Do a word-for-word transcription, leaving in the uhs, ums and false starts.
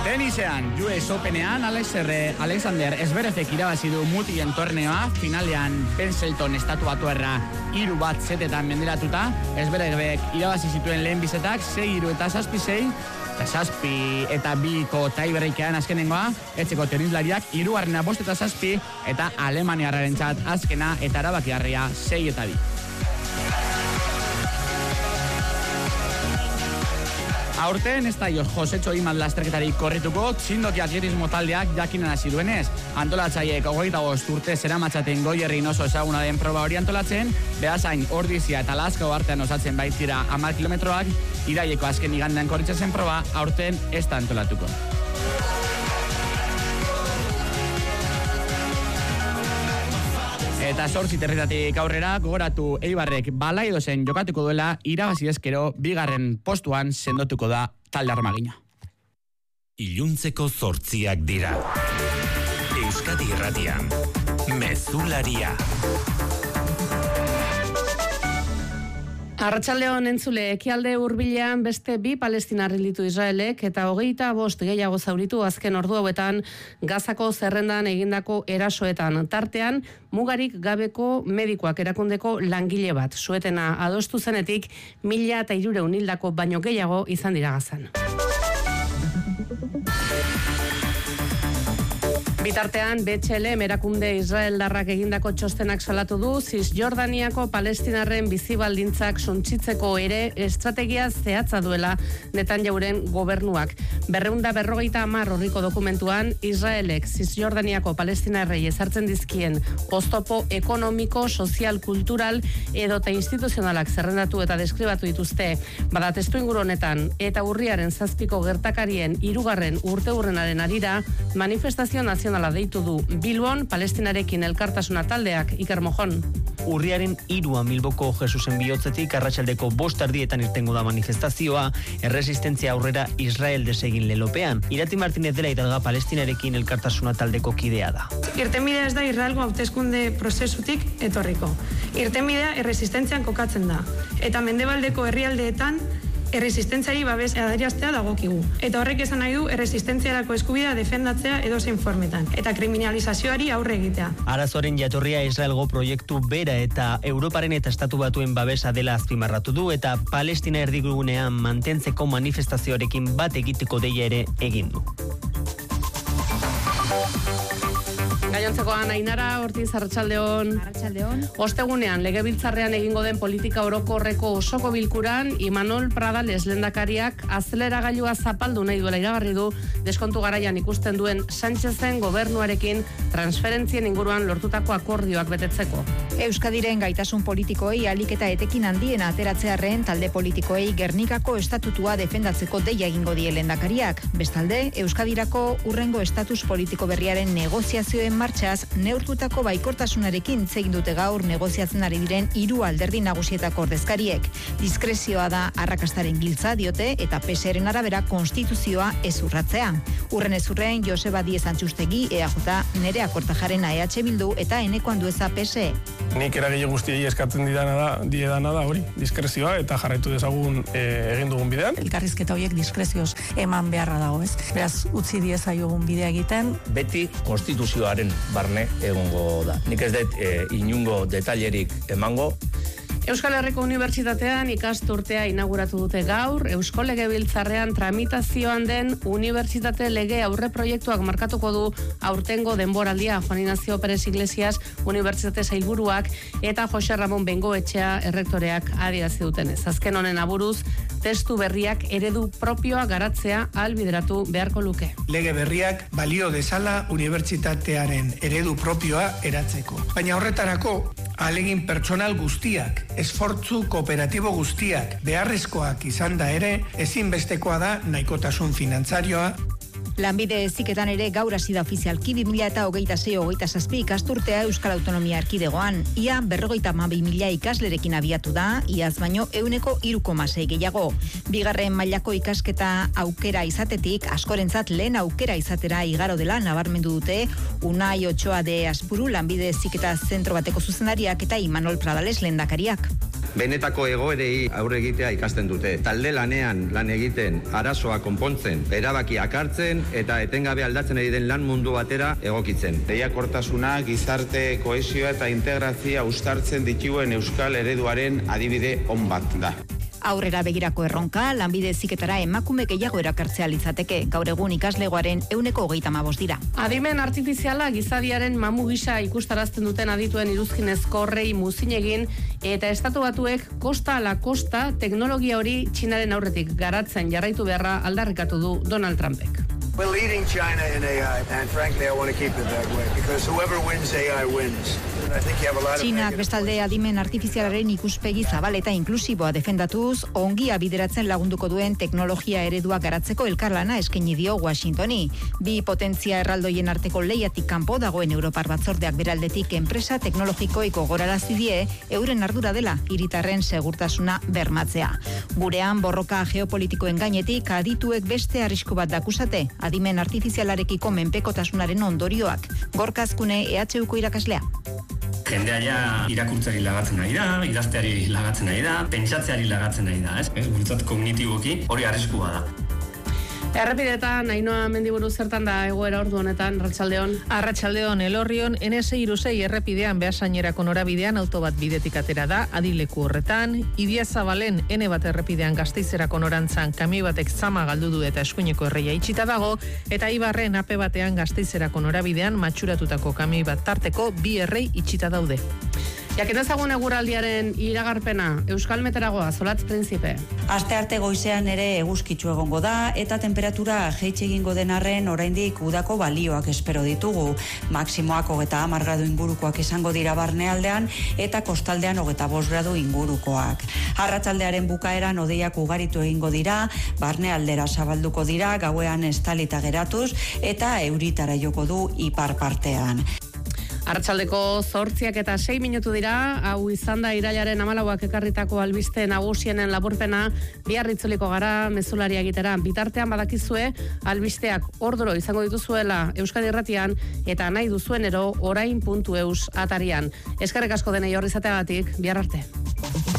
Tenisean, U S Openean, Alexander Zverevek irabazi du mutilen torneoa, finalean Penselton estatu batuerra hiru bat setetan menderatuta. Zverevek irabazi zituen lehen bizetak, sei hiru eta zazpi sei, eta zazpi eta biko tiebreakean azkenengoa, etxeko tenislariak hirugarrena bost eta zazpi, eta Alemaniarrarentzat azkena eta erabakigarria sei eta bi. Aurten ez da Josetxo Iman lasterketari korrituko, txindoki atletismo taldeak jakinen hasi duenez. Antolatzaiek hogeita bost urte zeramatzaten Goierrin oso ezaguna den proba hori antolatzen, Beasain, Ordizia eta Lazkao artean osatzen baitira hamar kilometroak, iraileko azken igandean korritzen zen proba, aurten ez da antolatuko. Eta zortzi territatik aurrera, gogoratu Eibarrek Balaidozen jokatuko duela, irabazi ezkero bigarren postuan sendotuko da talde Armagina. Iluntzeko zortziak dira. Euskadi Irratian, Mezularia. Arratsaldeon entzule, ekialde hurbilean beste bi palestinar hil ditu Israelek eta hogeita bost gehiago zauritu azken ordu hauetan Gazako zerrendan egindako erasoetan. Tartean, mugarik gabeko medikoak erakundeko langile bat. Suetena adostu zenetik, mila eta hirurehun hildako baino gehiago izan dira Gazan. Bitartean, B T L erakunde israeldarrak egindako txostenak salatu du, Cisjordaniako palestinarren bizibaldintzak suntsitzeko ere estrategia zehatza duela Netanyahuren gobernuak. Berreunda berrogeita hamar horriko dokumentuan, Israelek Cisjordaniako palestinarrei ezartzen dizkien oztopo ekonomiko, sozial, kultural edota instituzionalak zerrendatu eta deskribatu dituzte. Bada testu inguru honetan eta urriaren zazpiko gertakarien hirugarren urteurrenaren arira, manifestazio nazional la deitu du Bilbon, palestinarekin elkartasuna taldeak. Iker Mojon. Urriaren hiruan Bilboko Jesusen bihotzetik arratsaldeko bost erdietan irtengo da manifestazioa, erresistentzia aurrera Israel desegin lelopean. Irati Martinez dela Hidalga palestinarekin elkartasuna taldeko kidea da. Irtenbidea ez da Israelgo hauteskunde prozesutik etorriko. Irtenbidea erresistentzian kokatzen da. Eta mendebaldeko herrialdeetan erresistentziari babes adieraztea dagokigu. Eta horrek esan nahi du erresistentziarako eskubidea defendatzea edozein formetan. Eta kriminalizazioari aurre egitea. Arazoaren jatorria Israelgo proiektu bera eta Europaren eta Estatu Batuen babesa dela azpimarratu du eta Palestina erdigunean mantentzeko manifestazioarekin bat egiteko deia ere egin du. Gainontzekoan Ainara Ortiz, arratsaldeon. Arratsaldeon. Ostegunean legebiltzarrean egingo den politika orokorreko osoko bilkuran Imanol Pradales lehendakariak azeleragailua zapaldu nahi duela iragarri du deskontu garaian ikusten duen Sánchezen gobernuarekin transferentzien inguruan lortutako akordioak betetzeko. Euskadiren gaitasun politikoei ahalik eta etekin handiena ateratzearren talde politikoei Gernikako estatutua defendatzeko deia egingo die lehendakariak. Bestalde, Euskadirako urrengo estatus politiko berriaren negoziazioen martxaz neurtutako baikortasunarekin zegin dute gaur negoziatzen ari diren hiru alderdi nagusietako ordezkariek. Diskrezioa da arrakastaren giltza diote eta P S Eren arabera konstituzioa ez urratzea. Urren ez urren Joseba Diez Antxustegi E A J, Nerea Kortajarena E H Bildu eta Eneko Andueza P S E. Nik eragile guztiei eskatzen didana da, diedana da hori, diskrezioa eta jarraitu dezagun e, egin dugun bidean. Elkarrizketa horiek diskrezioz eman beharra dago, ez? Beraz, utzi diezaiogun bidea egiten. Beti konstituzioaren barne egongo da. Nik ez dut e, inungo detailerik emango. Euskal Herriko Unibertsitatean ikasturtea inauguratu dute gaur, Eusko Legebiltzarrean tramitazioan den Unibertsitate Lege aurreproiektuak markatuko du aurtengo denboraldia. Juan Ignacio Pérez Iglesias Unibertsitate Sailburuak eta Jose Ramon Bengoetxea errektoreak adierazi dutenez. Azken honen aburuz, testu berriak eredu propioa garatzea ahalbideratu beharko luke. Lege berriak balio dezala unibertsitatearen eredu propioa eratzeko. Baina horretarako, ahalegin pertsonal guztiak, esfortzu kooperatibo guztiak beharrezkoak izan da ere, ezinbestekoa da nahikotasun finantzarioa. Lanbide heziketan ere gaur hasi da ofizialki bi mila hogeita sei hogeita zazpi ikasturtea Euskal Autonomia Erkidegoan. Ia berrogeita hamabi mila ikaslerekin abiatu da, iaz baino ehuneko hiru koma sei gehiago. Bigarren mailako ikasketa aukera izatetik, askorentzat lehen aukera izatera igaro dela nabarmendu dute Unai Otxoa de Aspuru lanbide heziketa zentro bateko zuzendariak eta Imanol Pradales lehendakariak. benetako egoerei aurre egitea ikasten dute. Talde lanean lan egiten, arazoa konpontzen, erabakiak hartzen eta etengabe aldatzen ari den lan mundu batera egokitzen. Lehiakortasuna, gizarte, kohesioa eta integrazioa uztartzen dituen euskal ereduaren adibide on bat da. Aurrera begirako erronka, lanbide heziketara emakume gehiago erakartzea litzateke. Gaur egun ikaslegoaren ehuneko hogeita hamabost dira. Adimen artifiziala gizadiaren mamu gisa ikustarazten duten adituen iruzkinezko horrei muzin egin eta estatu batuek kosta ala kosta teknologia hori Txinaren aurretik garatzen jarraitu beharra aldarrikatu du Donald Trumpek. We're leading China in A I, and frankly, I want to keep it that way, because whoever wins A I wins. I think you have a lot of... Txinak bestalde adimen artifizialaren ikuspegi zabal eta inklusiboa defendatuz, ongia bideratzen lagunduko duen teknologia eredua garatzeko elkarlana eskaini dio Washingtoni. Bi potentzia erraldoien arteko lehiatik kanpo dagoen Europar batzordeak beraldetik enpresa teknologikoiko gorarazi die euren ardura dela hiritarren segurtasuna bermatzea. Gurean borroka geopolitikoen gainetik adituek beste arrisku bat dakusate, adimen artifizialarekiko menpekotasunaren ondorioak. Gorkazkune E H Uko irakaslea. Jendea ja irakurtzari lagatzen nahi da, idazteari lagatzen nahi da, pentsatzeari lagatzen nahi da, ez? Guretzat kognitiboki hori arriskua da. Errepidetan, Ainhoa Mendiburu zertan da egoera ordu honetan, Arratsaldeon. Arratsaldeon, Elorrion, N S hiru sei errepidean Beasainerako norabidean auto bat bidetik atera da, adileku horretan, Idiazabalen N bat errepidean Gasteizerako norantzan kamioi batek zama galdu du eta eskuineko erreia itxita dago, eta Ibarren A P batean Gasteizerako norabidean matxuratutako kamioi bat tarteko bi errei itxita daude. Jakin ezagun eguraldiaren iragarpena, Euskal Meteragoa, Zolatz Prinzipe. Aste arte goizean ere eguzkitsu egongo da, eta temperatura jaitsi egingo den arren oraindik udako balioak espero ditugu. Maximoak hogeita hamar gradu ingurukoak izango dira barnealdean, eta kostaldean hogeita bost gradu ingurukoak. Arratsaldearen bukaeran hodeiak ugaritu egingo dira, barnealdera zabalduko dira, gauean estalita geratuz, eta euritara joko du ipar partean. Arratsaldeko zortziak eta sei minutu dira, hau izan da irailaren hamalauak ekarritako albiste nagusienen laburpena, bihar itzuliko gara mezularia egitera. Bitartean badakizue, albisteak orduro izango dituzuela Euskadi Irratian, eta nahi duzuenero orain puntu eus atarian. Eskerrik asko denei horri izateagatik, bihar arte.